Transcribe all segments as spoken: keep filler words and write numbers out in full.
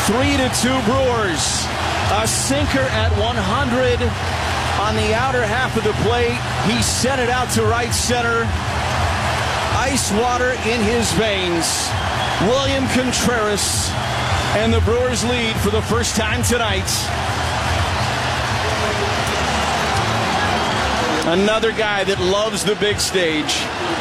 Three to two Brewers. A sinker at one hundred on the outer half of the plate. He sent it out to right center. Ice water in his veins. William Contreras, and the Brewers lead for the first time tonight. Another guy that loves the big stage.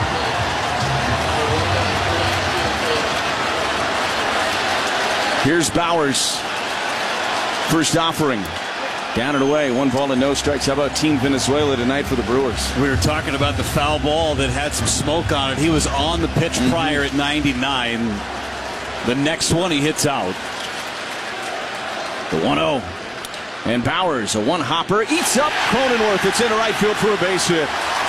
Here's Bowers. First offering. Down and away. One ball and no strikes. How about Team Venezuela tonight for the Brewers? We were talking about the foul ball that had some smoke on it. He was on the pitch mm-hmm. prior at ninety-nine. The next one he hits out. The one oh. And Bowers, a one-hopper, eats up Cronenworth. It's into right field for a base hit.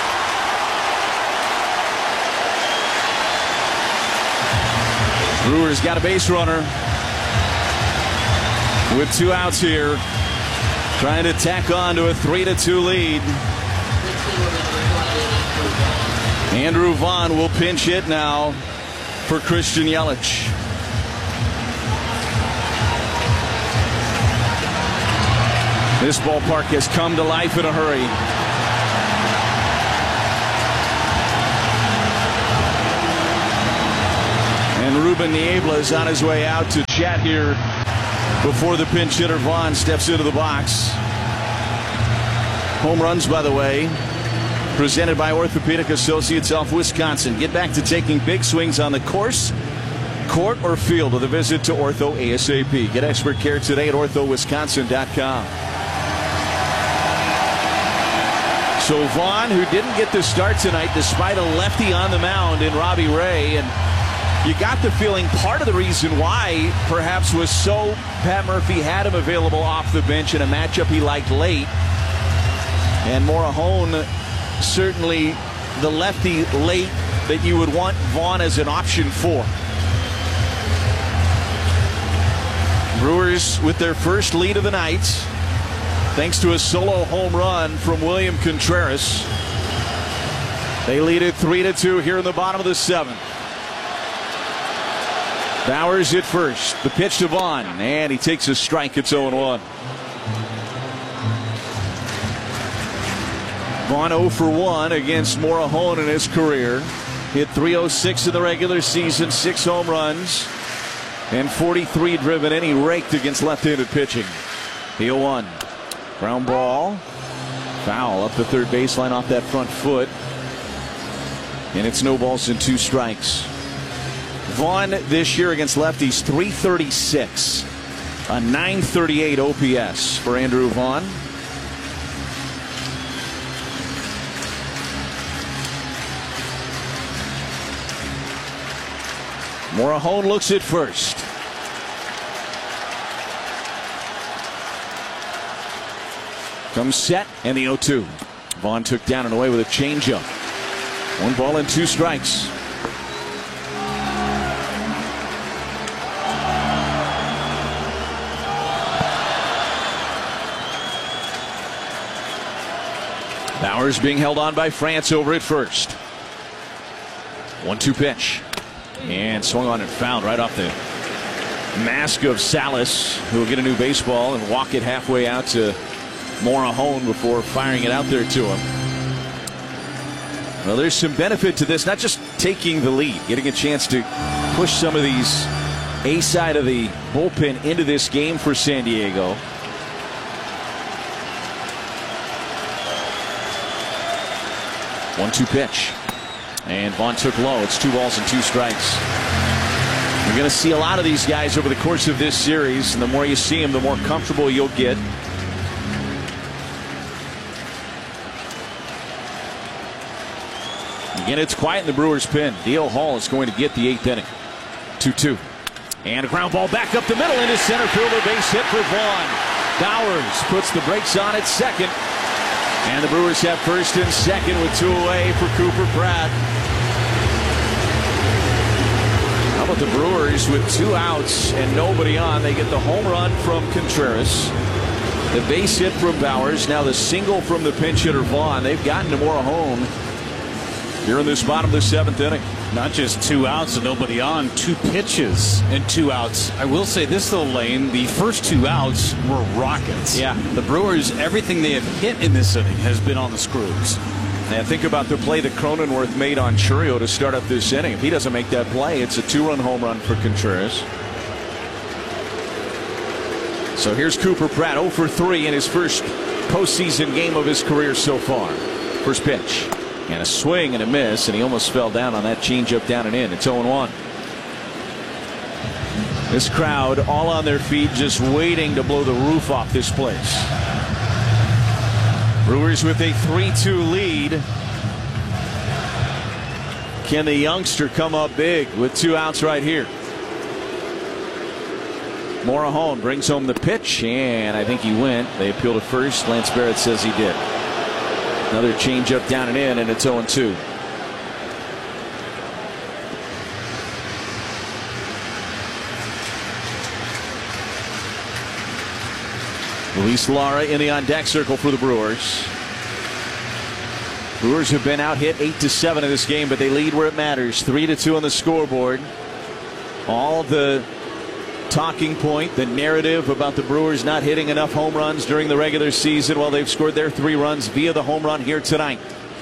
Brewers got a base runner with two outs here, trying to tack on to a three to two lead. Andrew Vaughn will pinch hit now for Christian Yelich. This ballpark has come to life in a hurry. And Ruben Niebla is on his way out to chat here before the pinch hitter Vaughn steps into the box. Home runs, by the way, presented by Orthopedic Associates of Wisconsin. Get back to taking big swings on the course, court, or field with a visit to Ortho ASAP. Get expert care today at ortho wisconsin dot com. So Vaughn, who didn't get the start tonight despite a lefty on the mound in Robbie Ray, and you got the feeling part of the reason why perhaps was so Pat Murphy had him available off the bench in a matchup he liked late. And Morejon, certainly the lefty late that you would want Vaughn as an option for. Brewers with their first lead of the night, thanks to a solo home run from William Contreras. They lead it three to two here in the bottom of the seventh. Bowers at first. The pitch to Vaughn, and he takes a strike. It's oh one. Vaughn oh for one against Morejon in his career. Hit three oh six in the regular season, six home runs, and forty-three driven in. He raked against left-handed pitching. The oh one. Ground ball. Foul up the third baseline off that front foot. And it's no balls and two strikes. Vaughn this year against lefties, three thirty-six. A nine thirty-eight O P S for Andrew Vaughn. Morejon looks at first. Comes set, and the oh two. Vaughn took down and away with a changeup. One ball and two strikes. Bowers being held on by France over at first. one two pitch. And swung on and fouled right off the mask of Salas, who will get a new baseball and walk it halfway out to Morejon before firing it out there to him. Well, there's some benefit to this, not just taking the lead, getting a chance to push some of these A side of the bullpen into this game for San Diego. one two pitch. And Vaughn took low. It's two balls and two strikes. You're going to see a lot of these guys over the course of this series, and the more you see them, the more comfortable you'll get. Again, it's quiet in the Brewers' pen. Dale Hall is going to get the eighth inning. two two. And a ground ball back up the middle into center field. A base hit for Vaughn. Bowers puts the brakes on at second. And the Brewers have first and second with two away for Cooper Pratt. How about the Brewers with two outs and nobody on? They get the home run from Contreras, the base hit from Bowers, now the single from the pinch hitter Vaughn. They've gotten to Morejon here in this bottom of the seventh inning. Not just two outs and nobody on, two pitches and two outs. I will say this, though, Lane, the first two outs were rockets. Yeah. The Brewers, everything they have hit in this inning has been on the screws. And think about the play that Cronenworth made on Chourio to start up this inning. If he doesn't make that play, it's a two-run home run for Contreras. So here's Cooper Pratt, oh for three in his first postseason game of his career so far. First pitch. And a swing and a miss, and he almost fell down on that changeup down and in. It's oh one. This crowd all on their feet just waiting to blow the roof off this place. Brewers with a three two lead. Can the youngster come up big with two outs right here? Morejon brings home the pitch, and I think he went. They appeal to first. Lance Barrett says he did. Another changeup down and in, and it's oh two. Luis Lara in the on-deck circle for the Brewers. Brewers have been out hit eight to seven in this game, but they lead where it matters. three to two on the scoreboard. All the talking point, the narrative about the Brewers not hitting enough home runs during the regular season. Well, they've scored their three runs via the home run here tonight.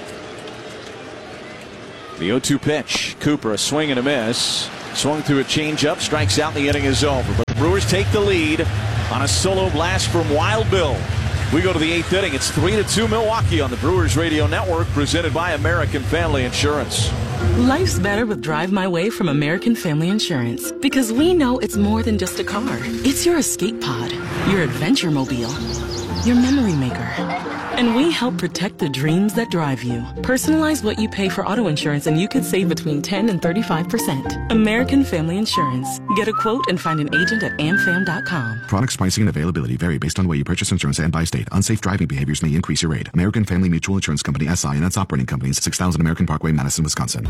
The oh two pitch. Cooper, a swing and a miss. Swung through a changeup, strikes out, and the inning is over. But the Brewers take the lead on a solo blast from Wild Bill. We go to the eighth inning. It's three to two Milwaukee on the Brewers Radio Network, presented by American Family Insurance. Life's better with Drive My Way from American Family Insurance, because we know it's more than just a car. It's your escape pod, your adventure mobile, your memory maker. And we help protect the dreams that drive you. Personalize what you pay for auto insurance and you could save between ten and thirty-five percent. American Family Insurance. Get a quote and find an agent at am fam dot com. Products, pricing, and availability vary based on where you purchase insurance and by state. Unsafe driving behaviors may increase your rate. American Family Mutual Insurance Company, S I and its operating companies, six thousand American Parkway, Madison, Wisconsin.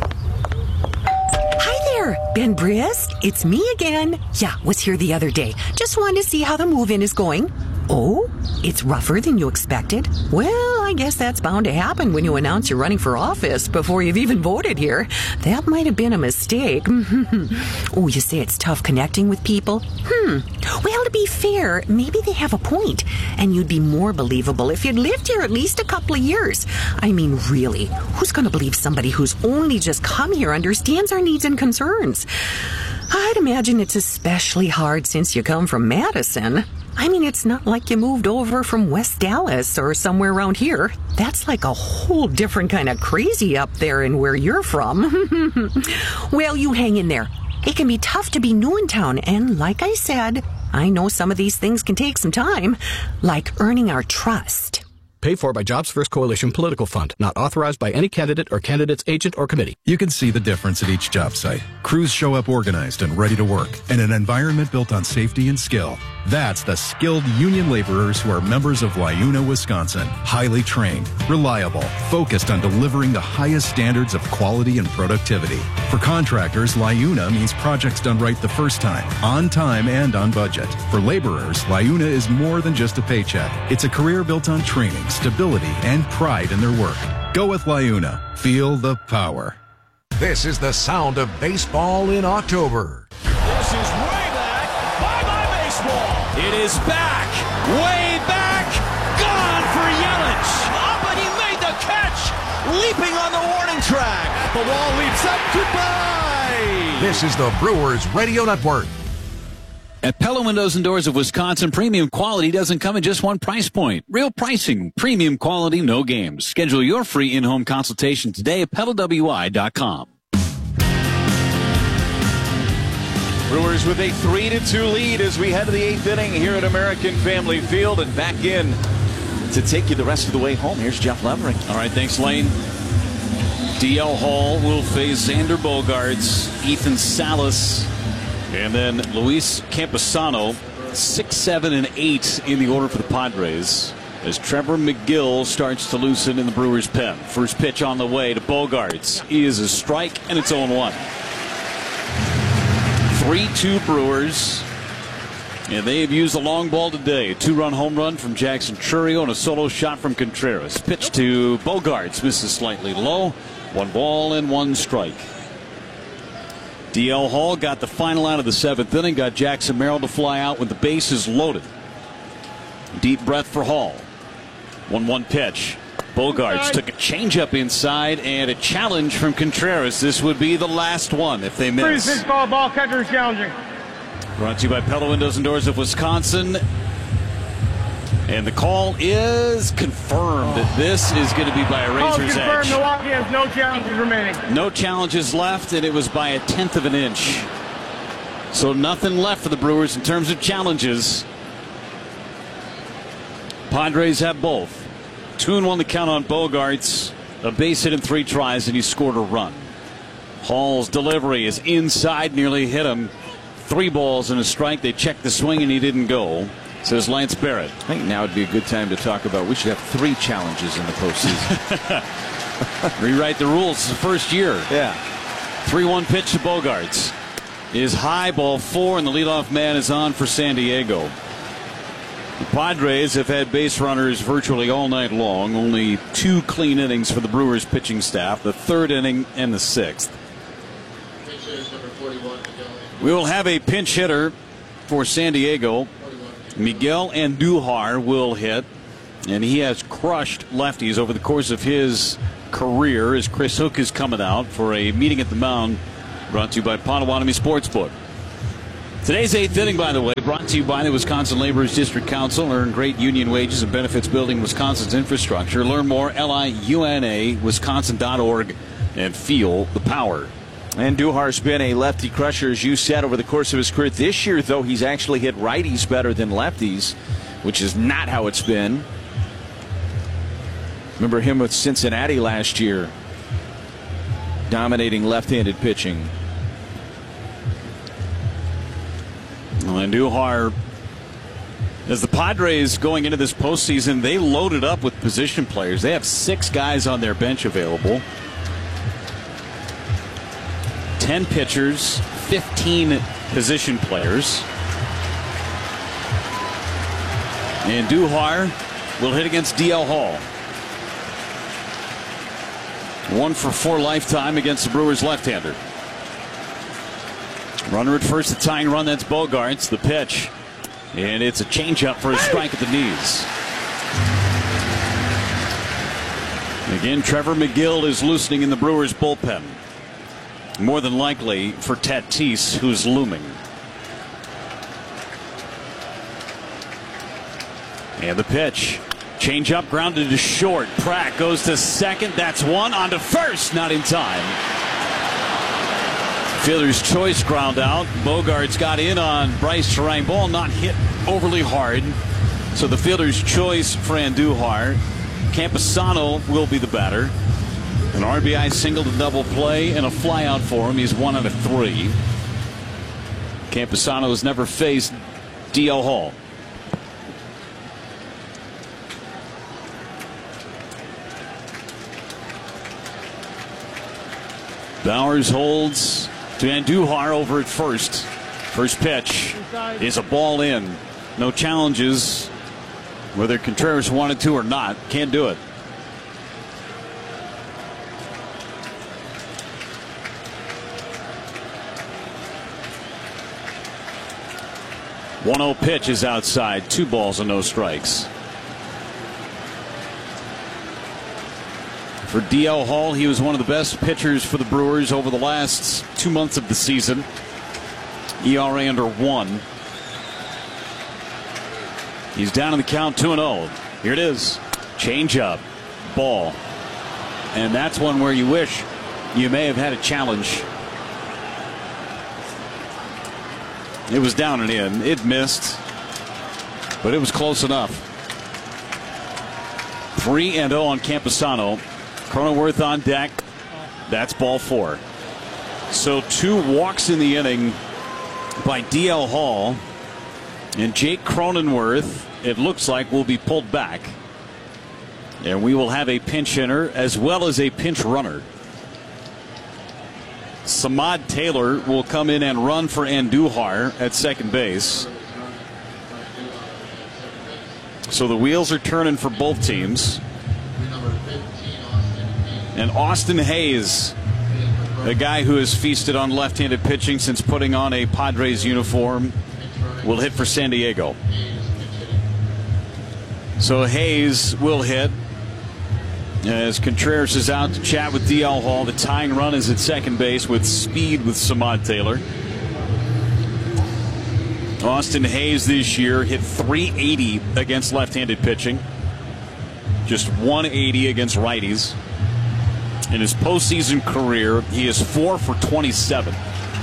Hi there, Ben Brisk. It's me again. Yeah, was here the other day. Just wanted to see how the move-in is going. Oh, it's rougher than you expected? Well, I guess that's bound to happen when you announce you're running for office before you've even voted here. That might have been a mistake. Oh, you say it's tough connecting with people? Hmm. Well, to be fair, maybe they have a point, and you'd be more believable if you'd lived here at least a couple of years. I mean, really, who's going to believe somebody who's only just come here understands our needs and concerns? I'd imagine it's especially hard since you come from Madison. I mean, it's not like you moved over from West Dallas or somewhere around here. That's like a whole different kind of crazy up there in where you're from. Well, you hang in there. It can be tough to be new in town, and like I said, I know some of these things can take some time, like earning our trust. Paid for by Jobs First Coalition Political Fund. Not authorized by any candidate or candidate's agent or committee. You can see the difference at each job site. Crews show up organized and ready to work, in an environment built on safety and skill. That's the skilled union laborers who are members of LiUNA, Wisconsin. Highly trained, reliable, focused on delivering the highest standards of quality and productivity. For contractors, LiUNA means projects done right the first time, on time and on budget. For laborers, LiUNA is more than just a paycheck. It's a career built on training, stability, and pride in their work. Go with LiUNA. Feel the power. This is the sound of baseball in October. This is way back. Bye-bye baseball. It is back. Way back. Gone for Yelich. Up and he made the catch. Leaping on the warning track. The wall leaps up. Goodbye. This is the Brewers Radio Network. At Pella Windows and Doors of Wisconsin, premium quality doesn't come at just one price point. Real pricing, premium quality, no games. Schedule your free in-home consultation today at Pella W I dot com. Brewers with a three to two lead as we head to the eighth inning here at American Family Field, and back in to take you the rest of the way home. Here's Jeff Levering. All right, thanks, Lane. D L Hall will face Xander Bogaerts, Ethan Salas, and then Luis Campusano. Six, seven, and eight in the order for the Padres as Trevor McGill starts to loosen in the Brewers' pen. First pitch on the way to Bogaerts is a strike, and it's oh one. three two Brewers, and they have used the long ball today. A two-run home run from Jackson Chourio and a solo shot from Contreras. Pitch to Bogaerts misses slightly low. One ball and one strike. D L Hall got the final out of the seventh inning, got Jackson Merrill to fly out with the bases loaded. Deep breath for Hall. one one pitch. Bogaerts took a changeup inside and a challenge from Contreras. This would be the last one if they miss. Pitch ball, ball catcher is challenging. Brought to you by Pella Windows and Doors of Wisconsin. And the call is confirmed. Oh. This is going to be by a razor's edge. Milwaukee has no challenges remaining. No challenges left, and it was by a tenth of an inch. So nothing left for the Brewers in terms of challenges. Padres have both. Two and one to count on Bogaerts. A base hit in three tries, and he scored a run. Hall's delivery is inside, nearly hit him. Three balls and a strike. They checked the swing, and he didn't go. Says Lance Barrett. I think now would be a good time to talk about we should have three challenges in the postseason. Rewrite the rules. It's the first year. Yeah. three one pitch to Bogaerts. Is high, ball four, and the leadoff man is on for San Diego. The Padres have had base runners virtually all night long. Only two clean innings for the Brewers pitching staff, the third inning and the sixth. We will have a pinch hitter for San Diego. Miguel Andujar will hit, and he has crushed lefties over the course of his career as Chris Hook is coming out for a meeting at the mound brought to you by Potawatomi Sportsbook. Today's eighth inning, by the way, brought to you by the Wisconsin Laborers District Council. Earn great union wages and benefits building Wisconsin's infrastructure. Learn more, L I U N A, wisconsin dot org, and feel the power. Andujar's been a lefty crusher, as you said, over the course of his career. This year, though, he's actually hit righties better than lefties, which is not how it's been. Remember him with Cincinnati last year, dominating left-handed pitching. Well, Andujar, as the Padres going into this postseason, they loaded up with position players. They have six guys on their bench available. ten pitchers, fifteen position players. And Andujar will hit against D L Hall. One for four lifetime against the Brewers left-hander. Runner at first, a tying run. That's Bogaerts. The pitch. And it's a changeup for a strike at the knees. Again, Trevor McGill is loosening in the Brewers bullpen. More than likely for Tatis, who's looming. And the pitch. Changeup grounded to short. Pratt goes to second. That's one. On to first. Not in time. Fielder's choice ground out. Bogaerts got in on Bryce Terang. Ball not hit overly hard. So the fielder's choice for Andujar. Campusano will be the batter. An R B I single to double play and a fly out for him. He's one out of three. Campusano has never faced D L Hall. Bowers holds to Andujar over at first. First pitch is a ball in. No challenges, whether Contreras wanted to or not. Can't do it. one oh pitch is outside. Two balls and no strikes. For D L Hall, he was one of the best pitchers for the Brewers over the last two months of the season. E R A under one. He's down in the count two and oh. Here it is. Changeup. Ball. And that's one where you wish you may have had a challenge. It was down and in. It missed, but it was close enough. three and oh on Campusano. Cronenworth on deck. That's ball four. So two walks in the inning by D L Hall. And Jake Cronenworth, it looks like, will be pulled back. And we will have a pinch hitter as well as a pinch runner. Samad Taylor will come in and run for Andujar at second base. So the wheels are turning for both teams. And Austin Hayes A guy who has feasted on left-handed pitching since putting on a Padres uniform will hit for San Diego. So Hayes will hit as Contreras is out to chat with D L Hall. The tying run is at second base with speed with Samad Taylor. Austin Hayes this year hit three eighty against left-handed pitching. Just one eighty against righties. In his postseason career, he is four for twenty-seven.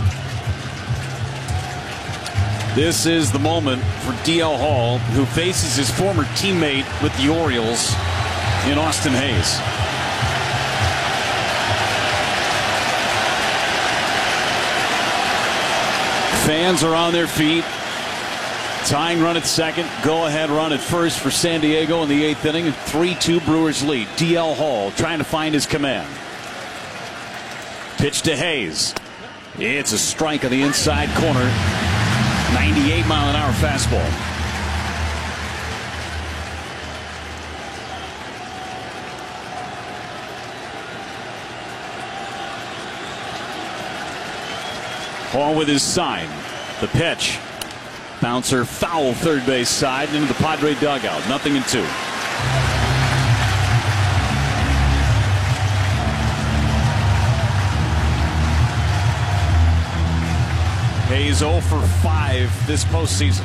This is the moment for D L Hall, who faces his former teammate with the Orioles in Austin Hayes. Fans are on their feet. Tying run at second. Go-ahead run at first for San Diego in the eighth inning. three two Brewers lead. D L Hall trying to find his command. Pitch to Hayes. It's a strike on the inside corner. ninety-eight mile an hour fastball. Hall with his sign. The pitch. Bouncer foul third base side into the Padre dugout. Nothing in two. Hayes oh for five this postseason.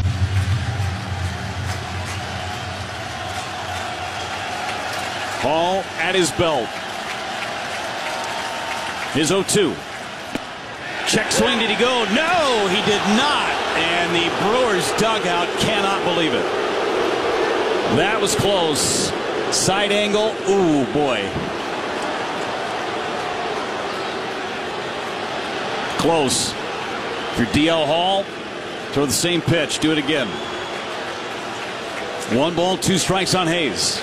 Hall at his belt. His oh two. Check swing. Did he go? No, he did not. And the Brewers dugout cannot believe it. That was close. Side angle. Ooh, boy. Close. If you're D L Hall, throw the same pitch. Do it again. One ball, two strikes on Hayes.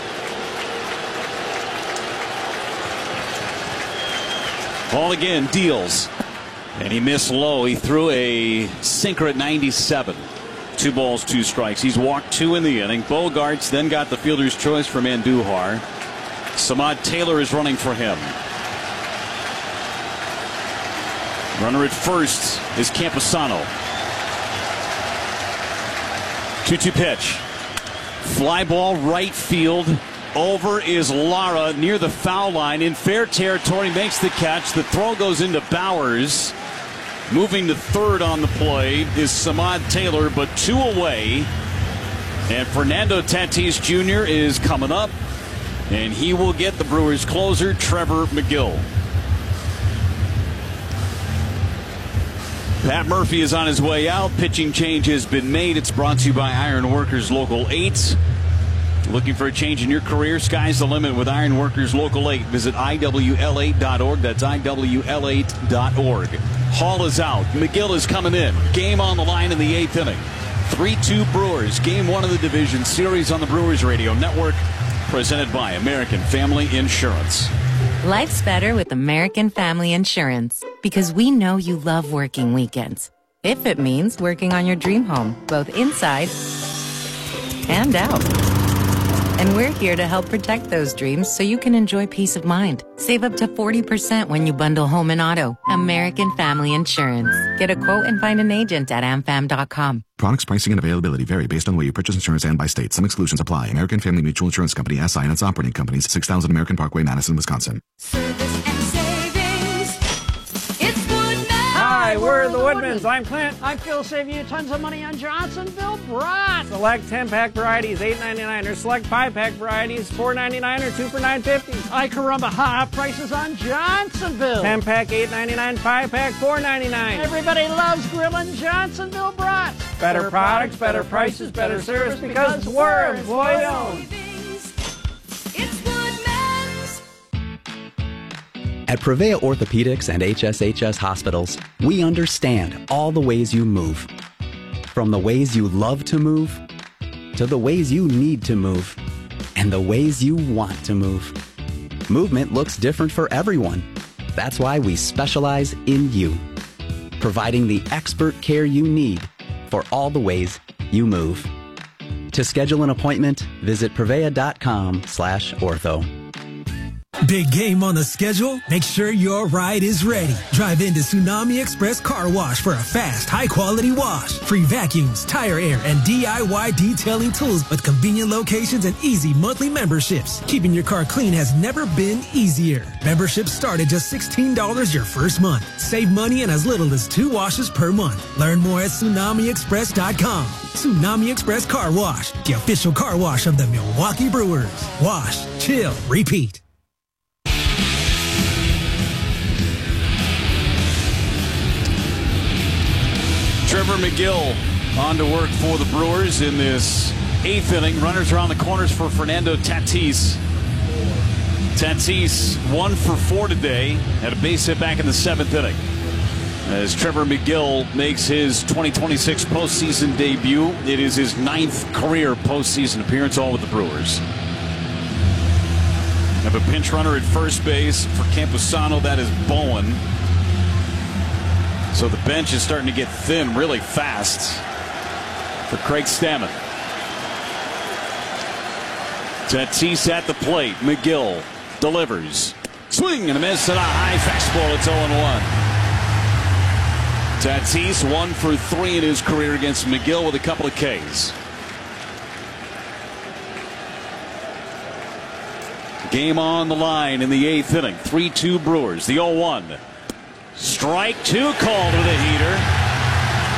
Hall again, deals. And he missed low. He threw a sinker at ninety-seven. Two balls, two strikes. He's walked two in the inning. Bogarts then got the fielder's choice from Andujar. Samad Taylor is running for him. Runner at first is Camposano. two two pitch. Fly ball right field. Over is Lara near the foul line in fair territory. Makes the catch. The throw goes into Bowers. Moving to third on the play is Samad Taylor, but two away. And Fernando Tatis Junior is coming up, and he will get the Brewers closer, Trevor McGill. Pat Murphy is on his way out. Pitching change has been made. It's brought to you by Iron Workers Local eight. Looking for a change in your career? Sky's the limit with Iron Workers Local eight. Visit I W L eight dot org. That's I W L eight dot org. Hall is out. McGill is coming in. Game on the line in the eighth inning. three two Brewers. Game one of the division series on the Brewers Radio Network. Presented by American Family Insurance. Life's better with American Family Insurance because we know you love working weekends. If it means working on your dream home, both inside and out. And we're here to help protect those dreams so you can enjoy peace of mind. Save up to forty percent when you bundle home and auto. American Family Insurance. Get a quote and find an agent at am fam dot com. Products, pricing, and availability vary based on the way you purchase insurance and by state. Some exclusions apply. American Family Mutual Insurance Company, S I and its operating companies, six thousand American Parkway, Madison, Wisconsin. Service and savings. It's Woodman. Hi, we're the Woodmans. I'm Clint. I'm Phil, saving you tons of money on Johnsonville brats. Select ten-pack varieties, eight ninety-nine, or select five-pack varieties, four ninety-nine, or two for nine fifty. Ay caramba, hot prices on Johnsonville. ten-pack, eight ninety-nine, five-pack, four ninety-nine. Everybody loves grilling Johnsonville brats. Better, better products, better prices, better service, because we're employee-owned. It's Woodman's. At Prevea Orthopedics and H S H S Hospitals, we understand all the ways you move. From the ways you love to move, to the ways you need to move, and the ways you want to move. Movement looks different for everyone. That's why we specialize in you, providing the expert care you need for all the ways you move. To schedule an appointment, visit prevea dot com slash ortho. Big game on the schedule? Make sure your ride is ready. Drive into Tsunami Express Car Wash for a fast, high-quality wash. Free vacuums, tire air, and D I Y detailing tools with convenient locations and easy monthly memberships. Keeping your car clean has never been easier. Memberships start at just sixteen dollars your first month. Save money in as little as two washes per month. Learn more at tsunami express dot com. Tsunami Express Car Wash, the official car wash of the Milwaukee Brewers. Wash, chill, repeat. Trevor McGill on to work for the Brewers in this eighth inning. Runners around the corners for Fernando Tatis. Tatis one for four today. Had a base hit back in the seventh inning. As Trevor McGill makes his twenty twenty-six postseason debut. It is his ninth career postseason appearance, all with the Brewers. Have a pinch runner at first base for Campusano. That is Bowen. So the bench is starting to get thin really fast for Craig Stammen. Tatis at the plate. McGill delivers. Swing and a miss and a high fastball. It's oh and one. Tatis one for three in his career against McGill with a couple of Ks. Game on the line in the eighth inning. three two Brewers. The oh one. Strike two called with a heater.